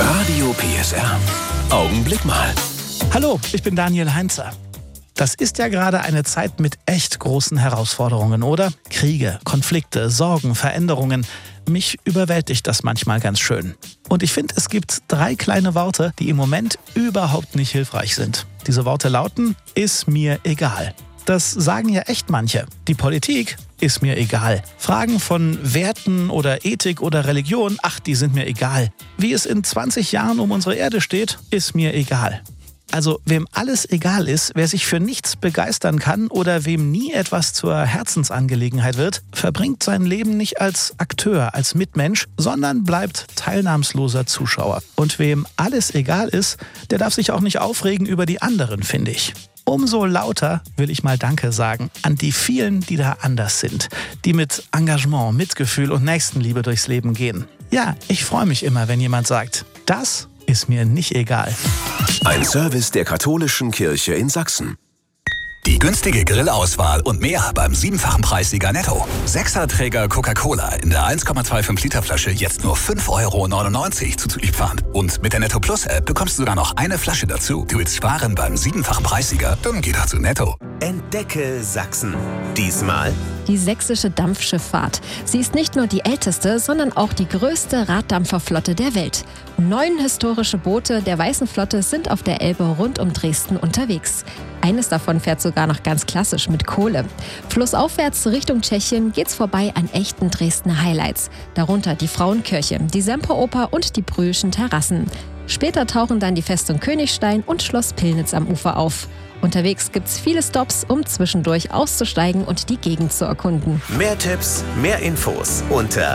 Radio PSR. Augenblick mal. Hallo, ich bin Daniel Heinzer. Das ist ja gerade eine Zeit mit echt großen Herausforderungen, oder? Kriege, Konflikte, Sorgen, Veränderungen. Mich überwältigt das manchmal ganz schön. Und ich finde, es gibt 3 kleine Worte, die im Moment überhaupt nicht hilfreich sind. Diese Worte lauten, ist mir egal. Das sagen ja echt manche. Die Politik ist mir egal. Fragen von Werten oder Ethik oder Religion, die sind mir egal. Wie es in 20 Jahren um unsere Erde steht, ist mir egal. Also wem alles egal ist, wer sich für nichts begeistern kann oder wem nie etwas zur Herzensangelegenheit wird, verbringt sein Leben nicht als Akteur, als Mitmensch, sondern bleibt teilnahmsloser Zuschauer. Und wem alles egal ist, der darf sich auch nicht aufregen über die anderen, finde ich. Umso lauter will ich mal Danke sagen an die vielen, die da anders sind, die mit Engagement, Mitgefühl und Nächstenliebe durchs Leben gehen. Ja, ich freue mich immer, wenn jemand sagt, das ist mir nicht egal. Ein Service der Katholischen Kirche in Sachsen. Die günstige Grillauswahl und mehr beim 7-fachen Preissieger Netto. 6er-Träger Coca-Cola in der 1,25 Liter Flasche jetzt nur 5,99 € zuzüglich Pfand. Und mit der Netto Plus App bekommst du sogar noch eine Flasche dazu. Du willst sparen beim 7-fachen Preissieger? Dann geh doch zu Netto. Entdecke Sachsen. Diesmal die sächsische Dampfschifffahrt. Sie ist nicht nur die älteste, sondern auch die größte Raddampferflotte der Welt. 9 historische Boote der Weißen Flotte sind auf der Elbe rund um Dresden unterwegs. Eines davon fährt sogar noch ganz klassisch mit Kohle. Flussaufwärts Richtung Tschechien geht's vorbei an echten Dresdner Highlights. Darunter die Frauenkirche, die Semperoper und die Brühlschen Terrassen. Später tauchen dann die Festung Königstein und Schloss Pillnitz am Ufer auf. Unterwegs gibt's viele Stops, um zwischendurch auszusteigen und die Gegend zu erkunden. Mehr Tipps, mehr Infos unter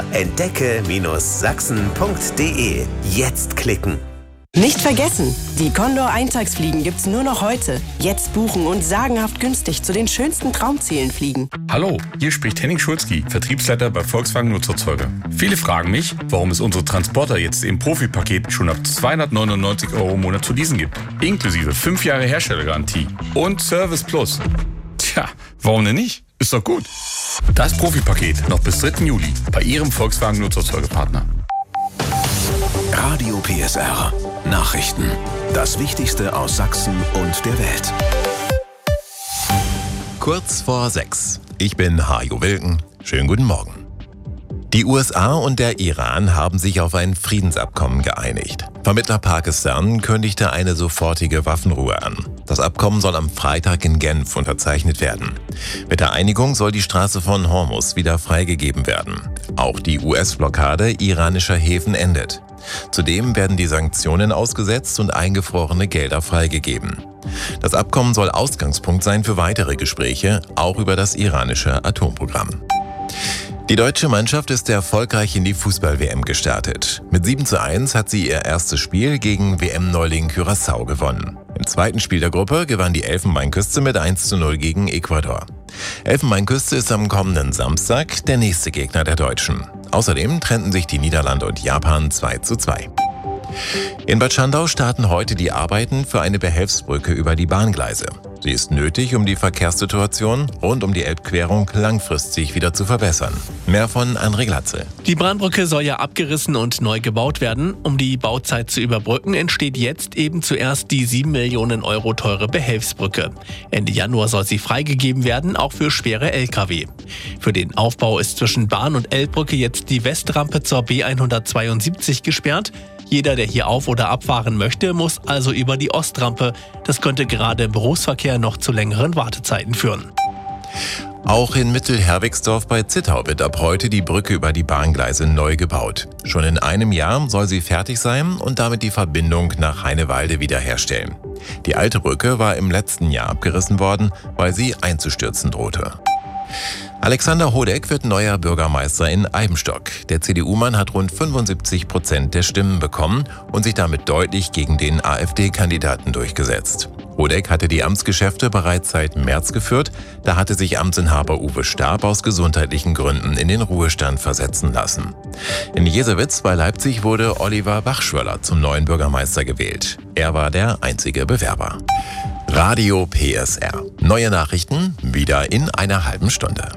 entdecke-sachsen.de. Jetzt klicken. Nicht vergessen, die Condor-Eintagsfliegen gibt's nur noch heute. Jetzt buchen und sagenhaft günstig zu den schönsten Traumzielen fliegen. Hallo, hier spricht Henning Schulzki, Vertriebsleiter bei Volkswagen Nutzerzeuger. Viele fragen mich, warum es unsere Transporter jetzt im Profipaket schon ab 299 € im Monat zu leasen gibt. Inklusive 5 Jahre Herstellergarantie und Service Plus. Tja, warum denn nicht? Ist doch gut. Das Profipaket noch bis 3. Juli bei Ihrem Volkswagen Nutzerzeugerpartner. Radio PSR. Nachrichten. Das Wichtigste aus Sachsen und der Welt. Kurz vor 6. Ich bin Hajo Wilken. Schönen guten Morgen. Die USA und der Iran haben sich auf ein Friedensabkommen geeinigt. Vermittler Pakistan kündigte eine sofortige Waffenruhe an. Das Abkommen soll am Freitag in Genf unterzeichnet werden. Mit der Einigung soll die Straße von Hormuz wieder freigegeben werden. Auch die US-Blockade iranischer Häfen endet. Zudem werden die Sanktionen ausgesetzt und eingefrorene Gelder freigegeben. Das Abkommen soll Ausgangspunkt sein für weitere Gespräche, auch über das iranische Atomprogramm. Die deutsche Mannschaft ist erfolgreich in die Fußball-WM gestartet. Mit 7:1 hat sie ihr erstes Spiel gegen WM-Neuling Curaçao gewonnen. Im zweiten Spiel der Gruppe gewann die Elfenbeinküste mit 1:0 gegen Ecuador. Elfenbeinküste ist am kommenden Samstag der nächste Gegner der Deutschen. Außerdem trennten sich die Niederlande und Japan 2:2. In Bad Schandau starten heute die Arbeiten für eine Behelfsbrücke über die Bahngleise. Sie ist nötig, um die Verkehrssituation rund um die Elbquerung langfristig wieder zu verbessern. Mehr von André Glatzel. Die Bahnbrücke soll ja abgerissen und neu gebaut werden. Um die Bauzeit zu überbrücken, entsteht jetzt eben zuerst die 7 Millionen € teure Behelfsbrücke. Ende Januar soll sie freigegeben werden, auch für schwere Lkw. Für den Aufbau ist zwischen Bahn- und Elbbrücke jetzt die Westrampe zur B172 gesperrt. Jeder, der hier auf- oder abfahren möchte, muss also über die Ostrampe. Das könnte gerade im Berufsverkehr noch zu längeren Wartezeiten führen. Auch in Mittelherwigsdorf bei Zittau wird ab heute die Brücke über die Bahngleise neu gebaut. Schon in einem Jahr soll sie fertig sein und damit die Verbindung nach Heinewalde wiederherstellen. Die alte Brücke war im letzten Jahr abgerissen worden, weil sie einzustürzen drohte. Alexander Hodeck wird neuer Bürgermeister in Eibenstock. Der CDU-Mann hat rund 75% der Stimmen bekommen und sich damit deutlich gegen den AfD-Kandidaten durchgesetzt. Hodeck hatte die Amtsgeschäfte bereits seit März geführt. Da hatte sich Amtsinhaber Uwe Stab aus gesundheitlichen Gründen in den Ruhestand versetzen lassen. In Jesewitz bei Leipzig wurde Oliver Bachschwöller zum neuen Bürgermeister gewählt. Er war der einzige Bewerber. Radio PSR. Neue Nachrichten wieder in einer halben Stunde.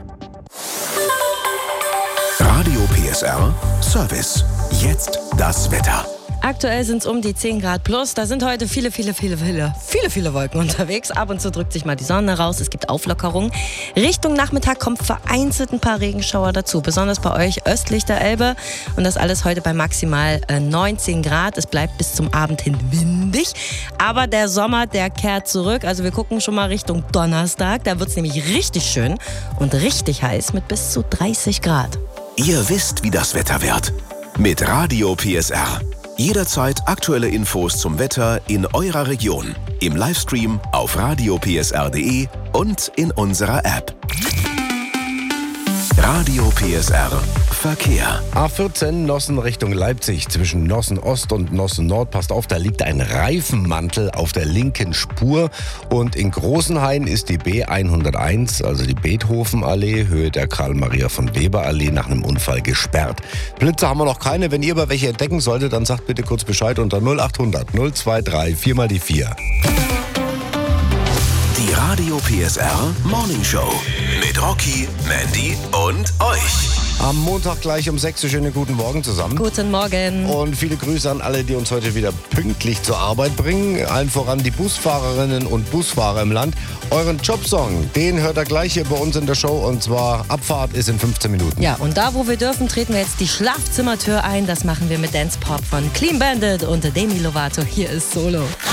Radio PSR Service. Jetzt das Wetter. Aktuell sind es um die 10 Grad plus. Da sind heute viele Wolken unterwegs. Ab und zu drückt sich mal die Sonne raus. Es gibt Auflockerungen. Richtung Nachmittag kommt vereinzelt ein paar Regenschauer dazu. Besonders bei euch östlich der Elbe. Und das alles heute bei maximal 19 Grad. Es bleibt bis zum Abend hin windig. Aber der Sommer, der kehrt zurück. Also wir gucken schon mal Richtung Donnerstag. Da wird es nämlich richtig schön und richtig heiß mit bis zu 30 Grad. Ihr wisst, wie das Wetter wird. Mit Radio PSR. Jederzeit aktuelle Infos zum Wetter in eurer Region. Im Livestream auf radiopsr.de und in unserer App. Radio PSR Verkehr. A14 Nossen Richtung Leipzig zwischen Nossen Ost und Nossen Nord. Passt auf, da liegt ein Reifenmantel auf der linken Spur. Und in Großenhain ist die B101, also die Beethovenallee, Höhe der Karl-Maria-von-Weber-Allee, nach einem Unfall gesperrt. Blitze haben wir noch keine. Wenn ihr aber welche entdecken solltet, dann sagt bitte kurz Bescheid unter 0800 023 4 mal die 4. Die Radio PSR Morning Show mit Rocky, Mandy und euch. Am Montag gleich um 6 Uhr schönen guten Morgen zusammen. Guten Morgen. Und viele Grüße an alle, die uns heute wieder pünktlich zur Arbeit bringen. Allen voran die Busfahrerinnen und Busfahrer im Land. Euren Jobsong, den hört ihr gleich hier bei uns in der Show. Und zwar Abfahrt ist in 15 Minuten. Ja, und da, wo wir dürfen, treten wir jetzt die Schlafzimmertür ein. Das machen wir mit Dance Pop von Clean Bandit und Demi Lovato. Hier ist Solo.